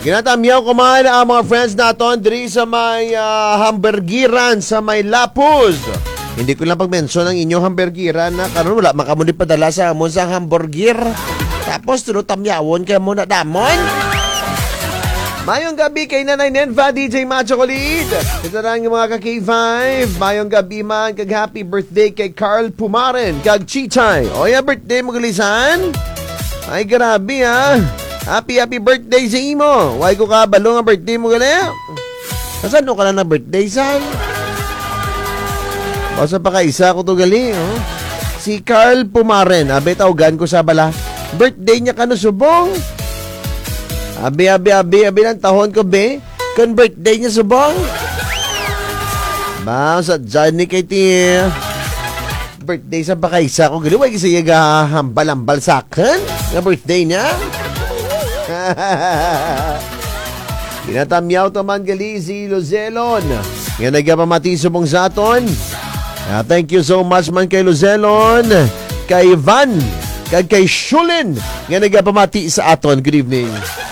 Ginatamyaw ko man ang mga friends naton diri sa may hamburgiran sa may Lapuz. Hindi ko lang pag-mention ang inyong hamburgiran na karon wala makamuni padala sa amon sa hamburger. Tapos tulo tamyawon kay mo na damon. Mayong gabi kay Nanay Nenva, DJ Macho Kulit. Ito na ang mga ka-K5. Mayong gabi man, kag happy birthday kay Carl Pumaren, kag Chichay. O ya birthday mo gulisan? Ay grabe ha. Happy birthday sa imo. Why ko kabalo nga birthday mo gali? Kasan ka lang na birthday san? Basta pa kaisa ko to gali. Oh. Si Carl Pumaren. Abe tawgan ko sa bala. Birthday niya ka na subong. Abi ng tahon ko be. Kung birthday niya subong. Ba, sa Johnny kay ti. Birthday sa pa kaisa ko gali. Why kasi yaga hambal-hambal sa akin? Nga birthday niya? Ginatamyaw taman gali si Luzelon. Nga nagpamati subong sa aton. Thank you so much man kay Luzelon, kay Van, kay Shulin. Nga nagpamati sa aton. Good evening.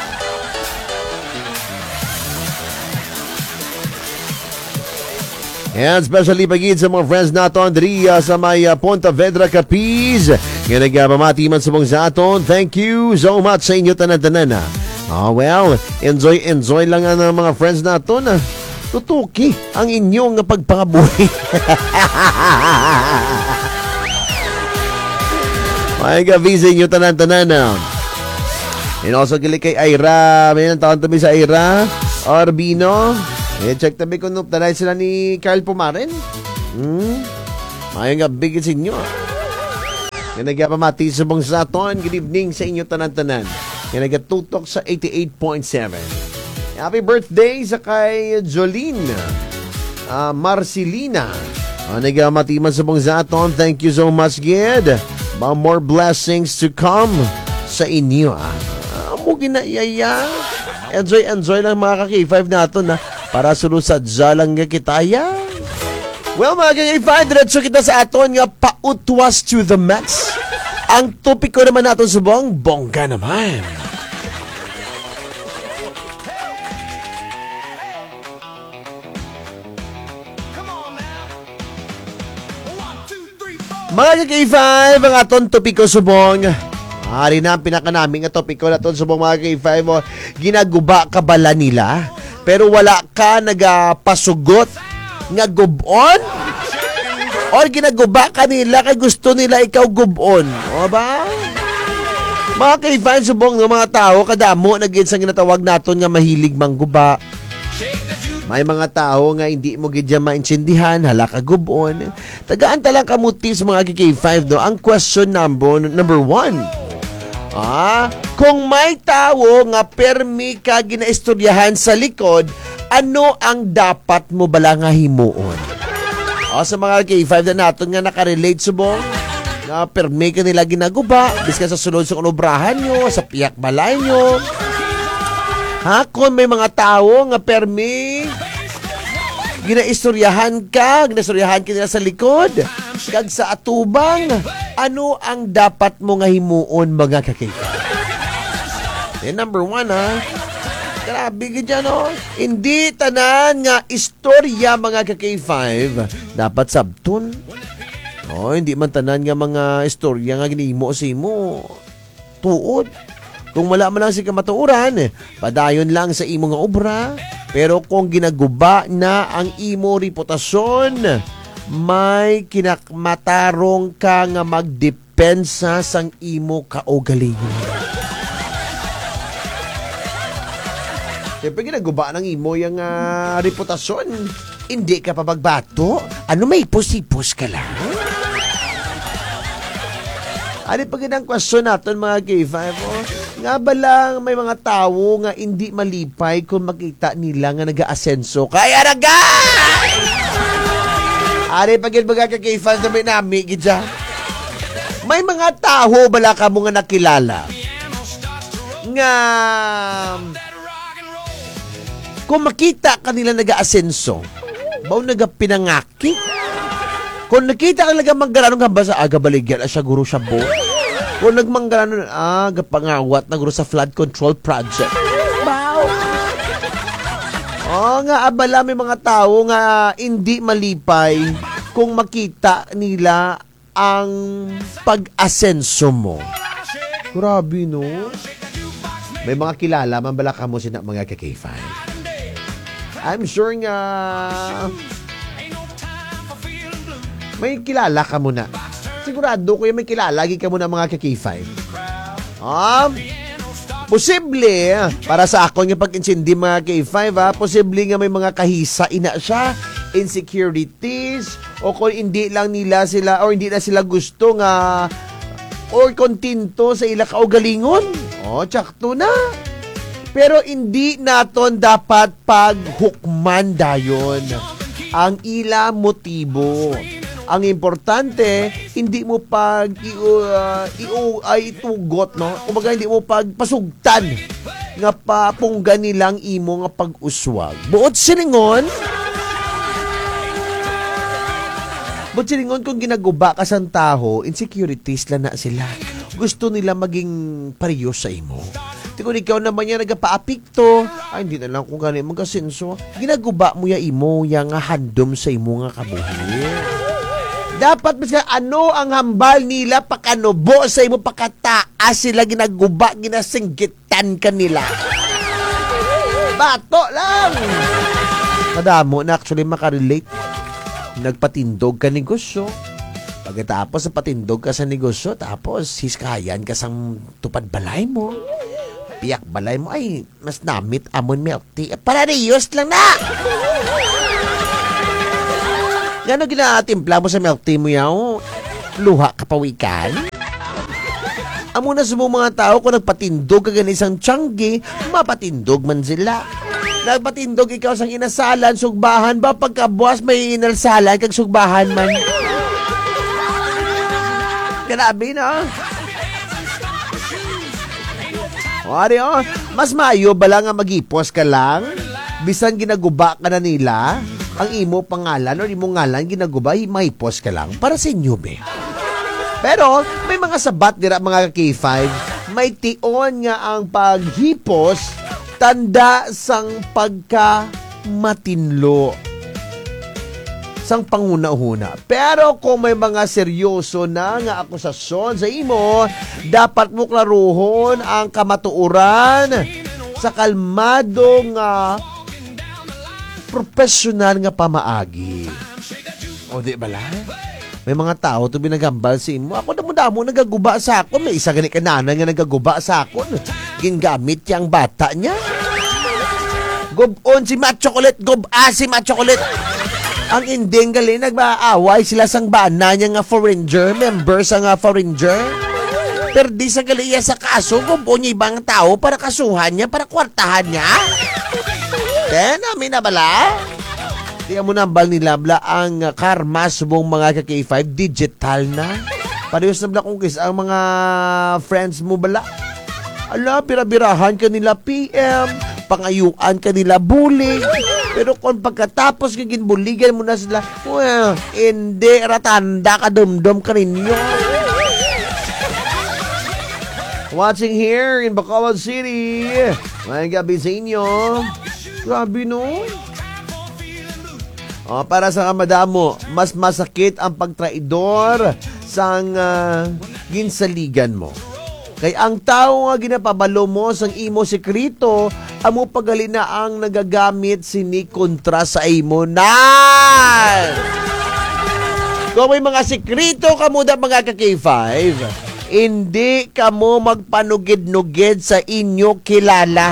And especially pagid sa mga friends naton diri sa may Ponta Vedra, Capiz. Nga nagpamati man subong sa aton. Thank you so much sa inyo tanan-tanan. Well, enjoy lang ang mga friends naton. Tutuki ang inyong pagpangabuhi. May gabi sa inyo tanan-tanan. And also kili kay Ira. May nang taon tabi sa Ira Orbino. Check tabi kung tanay sila ni Carl Pumaren. May gabi sa inyo. Yan nagpamati subong sa aton. Good evening sa inyo tanan-tanan. Yan nagatutok sa 88.7. Happy birthday sa kay Jolene Marcelina. Nagpamati man subong sa aton. Thank you so much, Gid. More blessings to come sa inyo. Amo ginayaya. Enjoy lang mga ka-K5 naton para sulusad lang nga kitaya. Well, mga ka-K5, diretso kita sa aton nga pautwas to the max. Ang topiko naman natin subong, bongga naman. Mga ka-K5, ang aton topiko subong. Hari na ang pinakanaming nga topiko naton subong mga ka-K5 mo. Ginaguba ka bala nila, pero wala ka nagapasugot nga gubon? Or ginaguba ka nila kay gusto nila ikaw gubon? O ba? Mga ka-K5 subong ng mga tao kadamo naging sa ginatawag naton nga mahilig mangguba. May mga tao nga hindi mo gidya maintindihan, hala ka gubon. Tagaan talang kamuti sa mga K5 do. Ang question number 1. Kung may tao nga permi ka ginaistoryahan sa likod, ano ang dapat mo bala nga himuon? Sa mga K5 na natin nga nakarelate subong, na permi ka nila ginaguba, biska sa sunod sa kunobrahan nyo, sa piyak balay nyo. Kung may mga tao nga permi ginaistoryahan ka nila sa likod, kag sa atubang, ano ang dapat mo nga himuon mga ka-K5? Number 1 grabe ka dyan hindi tanan nga istorya mga ka-K5 dapat sabton. Hindi man tanan nga mga istorya nga ginimo sa imo tuod. Kung wala man lang si kamatuuran, padayon lang sa imo nga obra. Pero kung ginaguba na ang imo reputasyon, may kinakmatarong ka nga magdepensa sang imo kaugalingon. Siyempre ginaguba ng imo yung reputasyon. Hindi ka pa magbato. Ano may pusipus ka lang? Ano pa ginang question natin mga K5? Nga ba lang may mga tao nga hindi malipay kung makita nila nga nag-aasenso? Kaya naga! Ano pa ginang mga K5 na may nami, gidya? May mga tao bala ka mo nga nakilala nga kung makita kanila nag-aasenso, baw nagapinangaki. Kung nakita ka lang manggalanong hamba sa agabaligyan, siya guro siya bo. Kung nagmanggalanon, gapangawat na guro sa flood control project. Baw, Nga abala may mga tao nga hindi malipay kung makita nila ang pag-asenso mo. Grabe, no? May mga kilala, mambala ka mo sina mga K5. I'm sure nga may kilala ka muna. Sigurado ko yung may kilala lagi ka muna mga K5. Posible, para sa ako yung pag-insindi mga K5, posible nga may mga kahisa ina siya, insecurities, o kung hindi lang nila sila, or hindi na sila gusto nga, or kontento sa ila kaugalingon. Tsakto na. Pero hindi naton dapat paghukman dayon ang ila motibo. Ang importante, hindi mo itugot, no? Kumbaga, hindi mo pagpasugtan nga papunggan nilang imo nga pag-uswag. Buot silingon kung ginaguba ka sa taho, insecurities lang na sila. Gusto nila maging pareho sa imo. Kung ikaw naman yan nagpaapikto, hindi na lang kung gano'n magkasenso, ginaguba mo ya imo, yang handom sa imo nga kabuhi. Dapat mas ano ang hambal nila pakanubo sa imo pakataas sila ginaguba, ginasinggitan kanila. Bato lang. Madamo na actually makarelate. Nagpatindog ka negosyo. Pagkatapos sa patindog ka sa negosyo, tapos hiskayan ka sa tupad balay mo. Piyak balay mo, ay mas namit amon milk tea. Parariyos lang na. Gano'n ginatimpla mo sa milk tea mo yaw? Luha kapawikan? Amo na sa mga tao kung nagpatindog ka isang tiyanggi, mapatindog man sila. Nagpatindog ikaw sang inasalan, sugbahan ba? Pagkabuas may inalsalan kag sugbahan man. Grabe na. Mas maayo ba lang nga magipos ka lang? Bisan ginaguba ka na nila? Ang imo pangalan o imo ngalan ginagubay, may post ka lang para sa inyo, be. Pero, may mga sabat dira mga K5, may tion nga ang paghipos, tanda sang pagka-matinlo. Sang panguna-una. Pero kung may mga seryoso na nga akusasyon sa imo, dapat mo klaruhon ang kamatuuran sa kalmadong professional nga pamaagi. Di ba lang? May mga tao to binagambal sa imo. Ako damo nagaguba sa akon. May isa gani kanana nga nagaguba sa akon. Gingamit yang bata niya. Gob-on si Matt Chocolate, gob-a si Matt Chocolate. Ang ending gali nagbaaway sila sang bana niya nga foreigner, members nga foreigner. Perdi sa gali sa kaso, gob-on niya ibang tao para kasuhan niya, para kwartahan niya. Namin na bala. Tiyan mo na bal ni Labla ang karma subong mga K5 digital na. Parehos na bala kung ang mga friends mo bala. Ala, pirabirahan ka nila PM, pangayuan ka nila bully. Pero kung pagkatapos kagin buligan mo na sila, well, hindi, ratanda ka dumdum ka ninyo. Watching here in Bacolod City. May gabi sa inyo. Grabe, no? Para sa kamadamo, mas masakit ang pagtraidor sang ginsaligan mo. Kay ang tao nga ginapabalo mo sang imo sekreto, amo pagali na ang nagagamit sini kontra sa imo na. Kung may mga sekreto kamo da mga K5, hindi kamo magpanugid-nugid sa inyo kilala.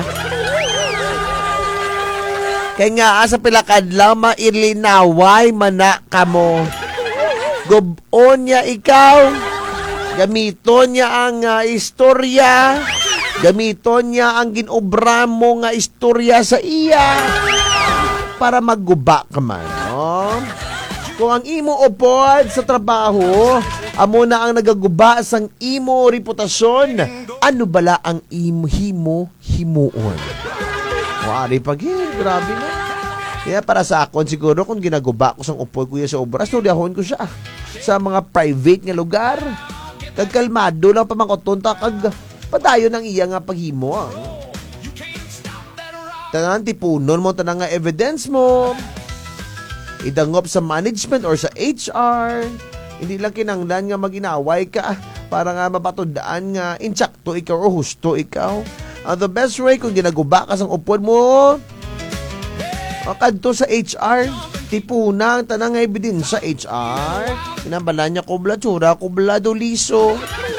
Kaya nga, sa pilakad lang, mailinaway mana kamo. Gobon niya ikaw. Gamiton niya ang istorya. Gamiton niya ang ginobra mo nga istorya sa iya. Para magguba ka man. Kung ang imo upod sa trabaho, amo na ang nagaguba sang imo reputasyon, ano bala ang himo himuon? Wari pagin, grabe na. Kaya para sa akon siguro kung ginaguba ko sang upoy kuya sa obra, studyahon ko siya sa mga private nga lugar. Kag kalmado lang pamangkoton ta kag padayon ang iya nga paghimo. Tanan tipunon mo tanang nga evidence mo. Idangop sa management or sa HR. Hindi lang kinanglan nga maginaway ka para nga mapatundaan nga insakto ikaw o husto ikaw. The best way kung ginaguba ka sang upod mo, kadto sa HR, tipunang tanang nga ebidensya sa HR. Kinambala niya kubla tsura, kubla do liso.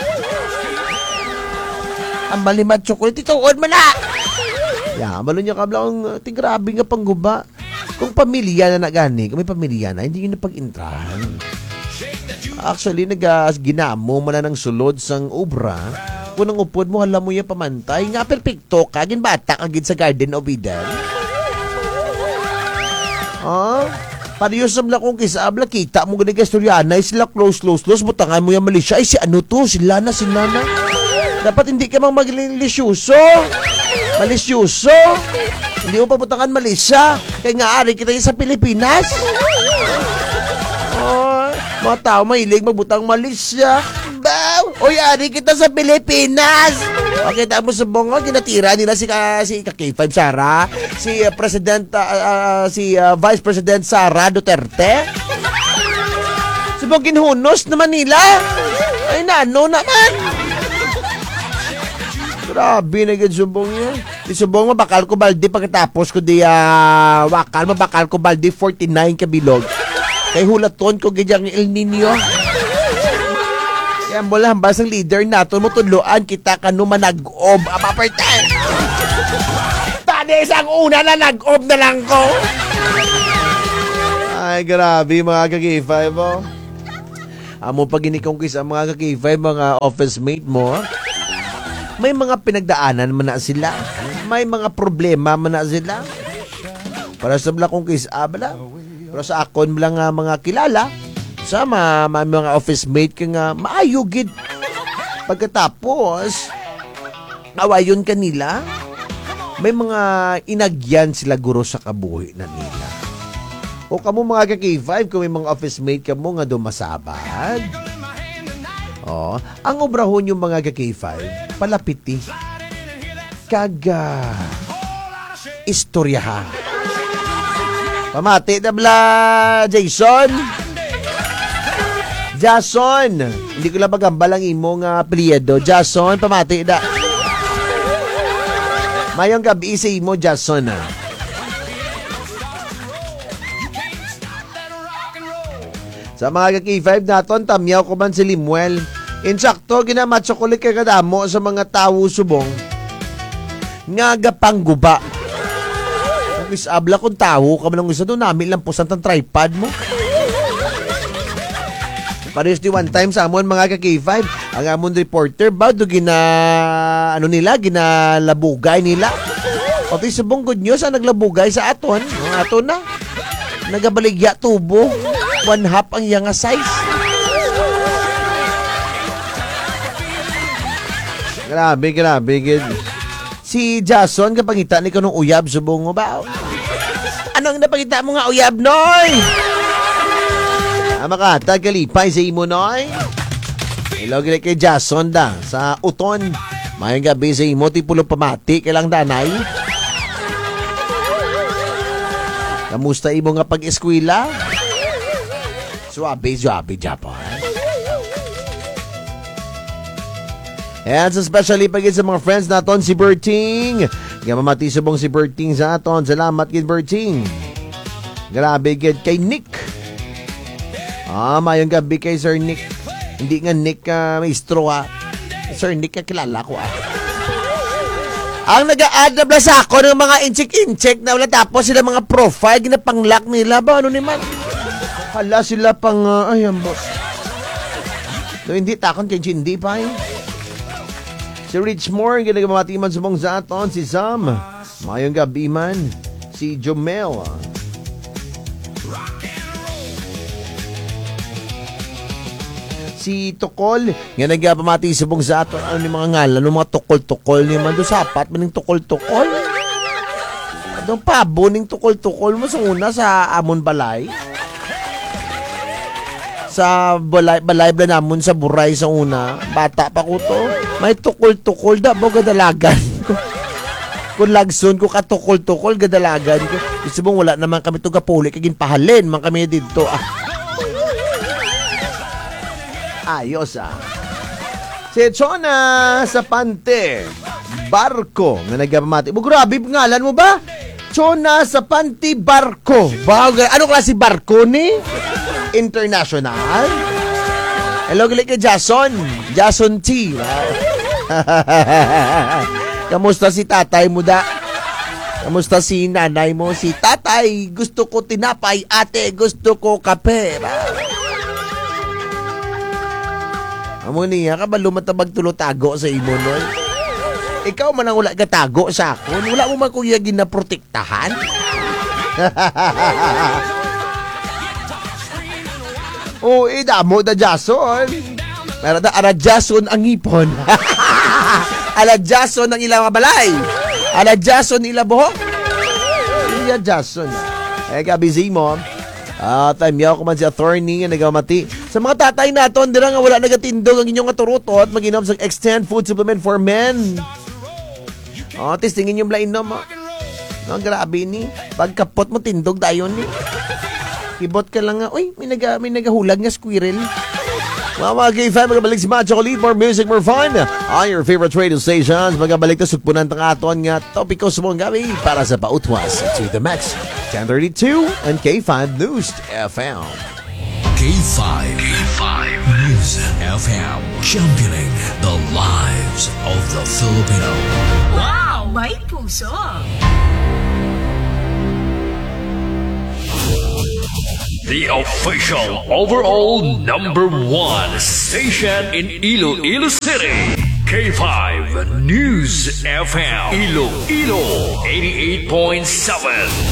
Ang balimat chocolate, ituod mo na! Malo niya kablang tigrabe nga pangguba. Kung pamilya na nagani, kung may pamilya na, hindi yun napag-intrahan. Actually, ginamo mo na ng sulod sang obra. Kung ang upod mo, alam mo yung pamantay. Nga, perfecto ka, ginbata kagid sa Garden of Eden. Pariyos namla kung kisabla, kita mo ganun kastoryanay, sila close, butangan mo yung Malaysia. Ay, si ano to? Sila na. Dapat hindi ka mang maglilisyoso. Malisyoso. Hindi mo pabutangan Malaysia. Kaya nga ari kita sa Pilipinas. Mga tao mahilig magbutang Malaysia. Oy, ari kita sa Pilipinas. Okay, tapos sa bongo, ginatira nila si K5 Sara, si Vice President Sara Duterte. Subong ginhunos naman nila. Ay, nano naman. Grabe na gid subong niya. Di subong mabakal ko balde pagkatapos ko di wakal mabakal ko balde 49 kabilog. Kay hulaton ko gid ang El Nino. Kaya mo lang basang leader nato mo tudloan kita kanu manag-ob apapertan. Tadi isang una na nag-ob na lang ko. Ay grabe mga ka-K5 mo. Amo pag inikongkis ang mga ka-K5 mga office mate mo. May mga pinagdaanan man na sila. May mga problema man na sila. Para sa kong kisabla. Pero sa akon lang nga mga kilala, sa mga office mate ka nga maayugid. Pagkatapos, awayon kanila, may mga inagyan sila guro sa kabuhi na nila. O kamo mga ka-K5, kung may mga office mate ka mo nga dumasabad, ang obrahon yung mga ka-K5, palapiti. Istoryaha. Pamati na bla, Jason. Hindi ko lang magambal ang imong apelyido. Jason, pamati na. Mayong gabi sa imo, Jason. Sa mga ka-K5 naton, tamyaw ko man si Limuel. Insakto, ginamatsokulik kay kadamo sa mga tawo subong. Nga gapangguba. Kung isabla kung tawo ka man ng isa doon, namin lang po sa tripod mo. Pares di one time sa amon mga ka-K5, ang amon reporter ba do ginalabugay nila. Pati subong good news ang naglabugay sa aton. Ang aton na. Nagabaligya tubo. 1/2 ang yang size. Grabe. Si Jason, kapangita ni ko nung uyab, subong mo ba? Anong napangita mo nga uyab, Noy? Makatag kalipay sa imo, Noy. Hello, gila kay Jason da, sa uton. Mayang gabi sa imo, tipulong pamati, kailang danay. Kamusta imo nga pag-eskwila? Suabe, Japon. And especially pagin sa mga friends naton si Berting. Gamamati subong si Berting sa aton. Salamat gid Berting. Grabe gid kay Nick. Mayong gabi kay Sir Nick. Hindi nga Nick maestro Sir Nick kilala ko Ang nag-a-add na bla sa ako ng mga incheck na wala tapos sila mga profile ginapanglock nila ba ano naman. Hala sila pang ayan boss. So, hindi takon kay hindi pa Si Richmore, ginagabamati man sa mong zaton, si Sam. Mayong gabi man, si Jomel. Si Tukol, ginagabamati sa mong zaton, ano ni mga ngalan, ano mga tukol-tukol niya man, do sapat maning tukol-tukol. Anong pabo ning tukol-tukol mo sa una sa Amon Balay? Sa balay ba namon sa Buray sa una, bata pa ko to. May tukol-tukol da, baga dalagan. Kung lagson ko katukol-tukol, gadalagan ko. Gusto mong wala naman kami ito kapuli, kagin pahalin, man kami dito. Ayos Si Chona sa Pante, Barko, nga nagpamati. Grabe, ngalan mo ba? Chona sa Pante, Barko. Ano klase barko ni? International? Hello, galing kay Jason. Jason T. Kamusta si tatay mo da? Kamusta si nanay mo? Si tatay, gusto ko tinapay. Ate, gusto ko kape. Amo niya, kabalo matabag tulutago sa imo nun. Ikaw man ang wala katago sa akon. Wala mo man kuya ginaprotektahan. Damo da Jason. Pero da ara Jason ang ipon. Ala Jason ang ilang balay. Ala Jason ila buhok. Iya Jason. Busy mo. Time yaw ko man si attorney nga nagamati. Sa mga tatay naton, dira nga wala nagatindog ang inyong aturutot, mag-inom sa Extend Food Supplement for Men. Testingin yung blain mo. Grabe ni. Pagkapot mo, tindog dayon ni. Kibot ka lang nga, may nagahulag nga squirrel. Mga K5, magabalik si Macho Chocolate, more music, more fun. On your favorite radio stations, magabalik na sugpunan tang aton nga topiko sa mong gabi para sa pautwas to the max. 1032 and K5 News FM. K5 News FM, championing the lives of the Filipino. Wow, may puso! The official overall #1 station in Iloilo City. K5 News FM. Iloilo 88.7.